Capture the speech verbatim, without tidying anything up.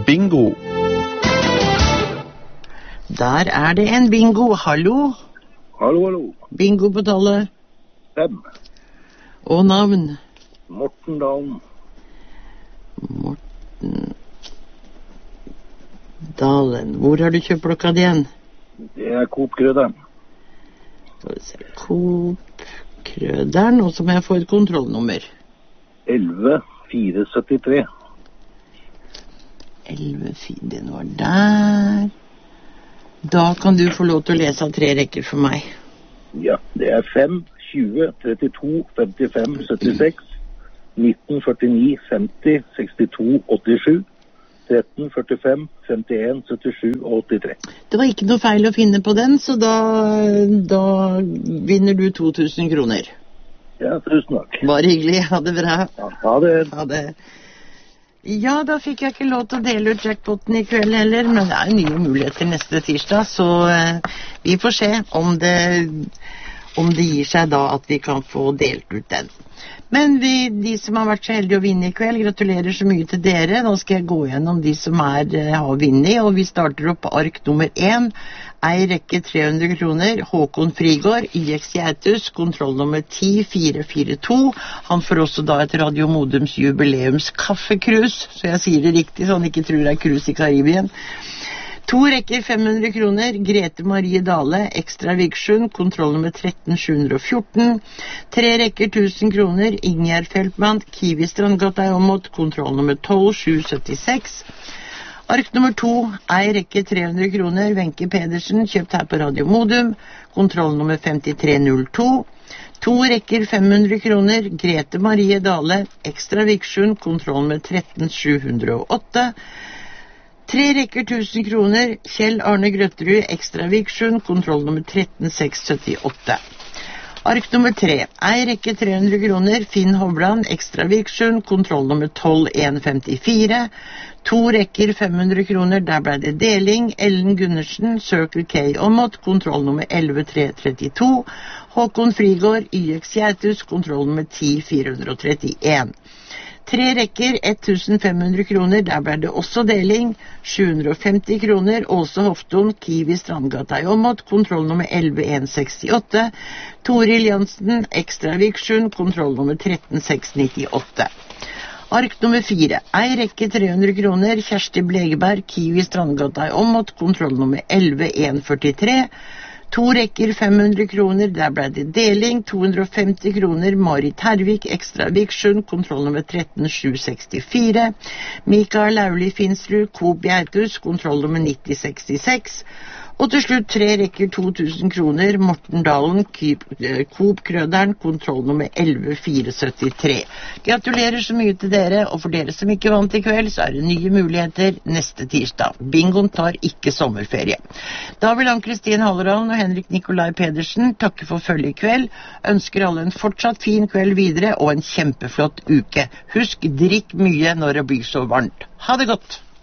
bingo. Der er det en bingo. Hallo? Hallo, hallo. Bingo på tallet. Fem. Og navn? Morten Dalen. Morten Dalen. Hvor har du kjøpt plukka det igjen? Det er Coop-krøderen. Skal vi se. Coop-krøderen, og så må jeg få et kontrollnummer. elleve fire syttitre. elleve fire, den var der. Da kan du få lov til å lese av tre rekker for meg. Ja, det er fem, tjue, trettito, femtifem, syttiseks, nitten, førtini, femti, sekstito, åttisju, tretten, førtifem, femtien, syttisju og åttitre. Det var ikke noe feil å finne på den, så da, da vinner du to tusen kroner. Ja, tusen takk. Bare hyggelig, ha det bra. Ja, ha det. Ha det. Ja, da fikk jeg ikke lov til å dele ut jackpoten i kveld heller, men det er nye muligheter neste tirsdag, så eh, vi får se om det, om det gir seg da at vi kan få delt ut den. Men vi, de som har vært så heldige å vinne i kveld, gratulerer så mye til dere. Nå skal jeg gå gjennom de som er, har vinnet, og vi starter opp på ark nummer én. Ei rekke tre hundre kroner, Håkon Frigård, I X Gjertus, kontroll nummer ti fire fire to. Han får også da et Radio Modums jubileums kaffekrus, så jeg sier det riktig, så han ikke tror det er krus i Karibien. To rekker fem hundre kroner, Grete Marie Dale, Ekstra Viksjund, kontroll nummer tretten sju fjorten. Tre rekker tusen kroner, Ingjerd Feltmann, Kiwi Strandgata i Åmot, kontroll nummer tolv sju syttiseks. Ark nummer to, ei rekke tre hundre kroner, Wenche Pedersen, kjøpt her på Radio Modum, kontroll nummer femtitre null to. To rekker fem hundre kroner, Grete Marie Dale, Ekstra Viksjund, kontroll nummer tretten sju hundre åtte. Tre rekker tusen kroner, Kjell Arne Grøtterud, Ekstra Viksjund, kontroll nummer tretten seks syttiåtte. Ark nummer tre, ei rekke tre hundre kroner, Finn Hovland, Ekstra Viksjund, kontroll nummer tolv en femtifire. To rekker fem hundre kroner, der ble det deling, Ellen Gundersen, Circle K Åmot, kontroll nummer elleve tre trettito. Håkon Frigård, Y X Gjertus, kontroll nummer ti fire trettien. Tre rekker femten fem hundre kroner, der ble det også deling, sju hundre femti kroner, Åse Hofton, Kiwi Strandgata i Åmot, kontroll nummer elleve en sekstiåtte, Toril Jansen, Ekstra Viksjund, kontroll nummer tretten seks nittiåtte. Ark nummer fire, ei rekke tre hundre kroner, Kjersti Blegeberg, Kiwi Strandgata i Åmot, kontroll nummer elleve en førtitre, To rekker fem hundre kroner, der ble det deling, to hundre femti kroner, Marit Hervik, Ekstra Viksjund, kontroll nummer tretten sju sekstifire, Mikael Lauli Finsrud, Coop Gjertus, kontroll nummer nitti sekstiseks, og til slutt tre rekker to tusen kroner, Morten Dalen, Coop-krøderen, kontroll nummer elleve fire syttitre. Gratulerer så mye til dere, og for dere som ikke vant i kveld, så er det nye muligheter neste tirsdag. Bingoen tar ikke sommerferie. Da vil Ann-Kristin Hallerholm og Henrik Nikolai Pedersen takke for følge i kveld, ønsker alle en fortsatt fin kveld videre og en kjempeflott uke. Husk, drikk mye når det blir så varmt. Ha det godt!